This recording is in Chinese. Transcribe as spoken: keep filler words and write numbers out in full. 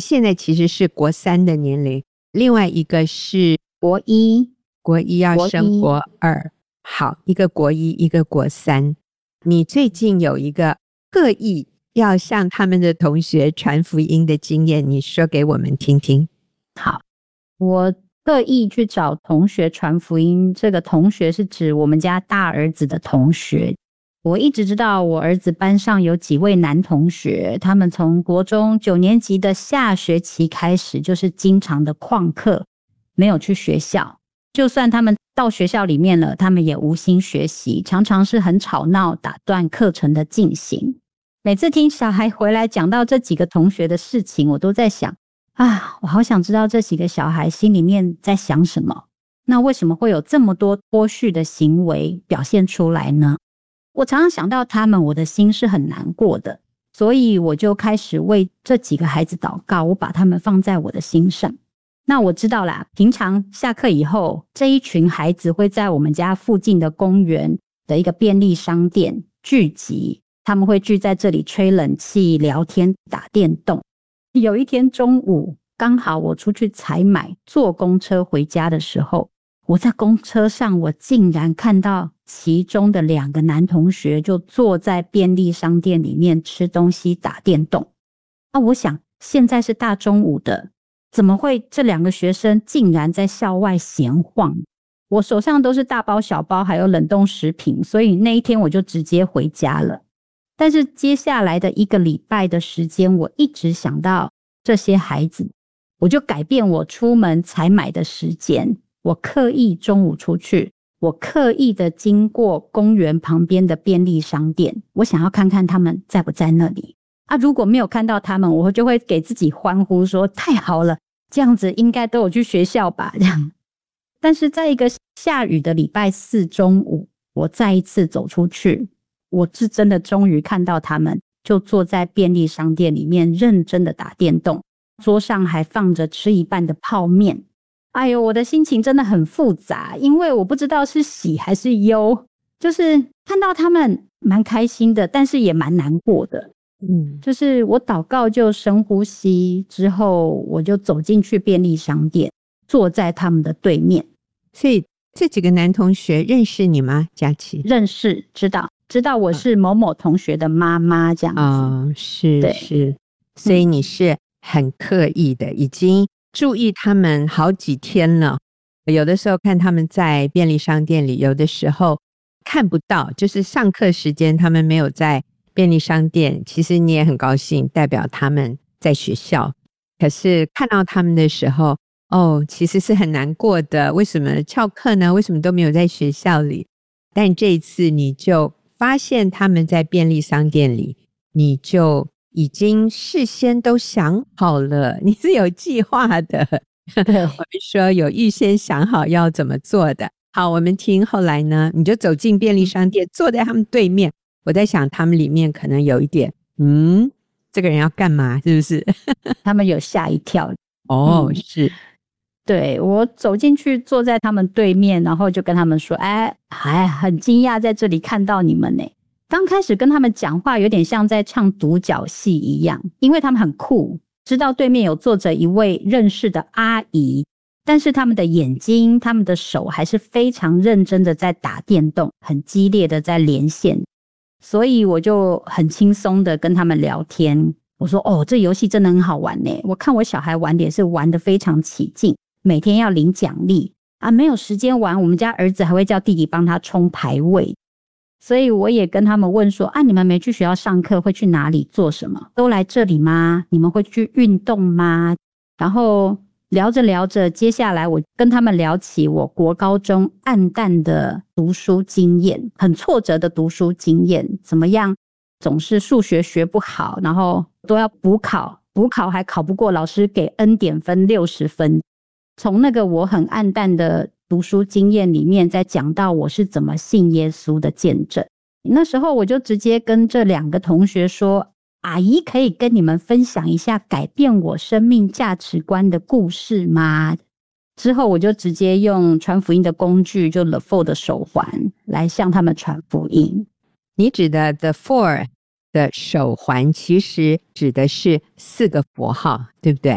现在其实是国三的年龄，另外一个是国一， 国一要升国二。好，一个国一，一个国三。你最近有一个刻意要向他们的同学传福音的经验，你说给我们听听。 好，我特意去找同学传福音，这个同学是指我们家大儿子的同学。我一直知道我儿子班上有几位男同学，他们从国中九年级的下学期开始就是经常的旷课，没有去学校，就算他们到学校里面了，他们也无心学习，常常是很吵闹，打断课程的进行。每次听小孩回来讲到这几个同学的事情，我都在想啊，我好想知道这几个小孩心里面在想什么，那为什么会有这么多脱序的行为表现出来呢？我常常想到他们，我的心是很难过的，所以我就开始为这几个孩子祷告，我把他们放在我的心上。那我知道啦，平常下课以后，这一群孩子会在我们家附近的公园的一个便利商店聚集，他们会聚在这里吹冷气、聊天、打电动。有一天中午，刚好我出去采买，坐公车回家的时候，我在公车上，我竟然看到其中的两个男同学就坐在便利商店里面吃东西、打电动。啊，我想现在是大中午的，怎么会这两个学生竟然在校外闲晃？我手上都是大包小包，还有冷冻食品，所以那一天我就直接回家了。但是接下来的一个礼拜的时间，我一直想到这些孩子，我就改变我出门采买的时间，我刻意中午出去，我刻意的经过公园旁边的便利商店，我想要看看他们在不在那里啊。如果没有看到他们，我就会给自己欢呼说太好了，这样子应该都有去学校吧，这样。但是在一个下雨的礼拜四中午，我再一次走出去，我是真的终于看到他们就坐在便利商店里面认真的打电动，桌上还放着吃一半的泡面。哎呦，我的心情真的很复杂，因为我不知道是喜还是忧，就是看到他们蛮开心的，但是也蛮难过的。嗯，就是我祷告就深呼吸之后，我就走进去便利商店，坐在他们的对面。 所以这几个男同学认识你吗？佳琪？ 认识，知道知道我是某某同学的妈妈这样子。 哦，是是，所以你是很刻意的，已经注意他们好几天了。有的时候看他们在便利商店里，有的时候看不到，就是上课时间他们没有在便利商店，其实你也很高兴，代表他们在学校。可是看到他们的时候，哦，其实是很难过的，为什么翘课呢？为什么都没有在学校里？但这一次你就发现他们在便利商店里，你就已经事先都想好了，你是有计划的。 对， 我们说有预先想好要怎么做的。好，我们听后来呢，你就走进便利商店，坐在他们对面。我在想他们里面可能有一点，嗯，这个人要干嘛？是不是？ 他们有吓一跳。 哦， 嗯、 是。 对，我走进去坐在他们对面，然后就跟他们说，哎，还很惊讶在这里看到你们呢。刚开始跟他们讲话有点像在唱独角戏一样，因为他们很酷，知道对面有坐着一位认识的阿姨，但是他们的眼睛、他们的手还是非常认真的在打电动，很激烈的在连线。所以我就很轻松的跟他们聊天，我说哦，这游戏真的很好玩呢，我看我小孩玩的也是玩得非常起劲，每天要领奖励啊，没有时间玩，我们家儿子还会叫弟弟帮他冲排位。所以我也跟他们问说啊，你们没去学校上课，会去哪里做什么？都来这里吗？你们会去运动吗？然后聊着聊着，接下来我跟他们聊起我国高中暗淡的读书经验，很挫折的读书经验，怎么样总是数学学不好，然后都要补考，补考还考不过老师给 N 点分六十分。从那个我很暗淡的读书经验里面，再讲到我是怎么信耶稣的见证。那时候我就直接跟这两个同学说，阿姨可以跟你们分享一下改变我生命价值观的故事吗？之后我就直接用传福音的工具，就 The Four 的手环来向他们传福音。 你指的 The Four 的手环其实指的是四个符号，对不对？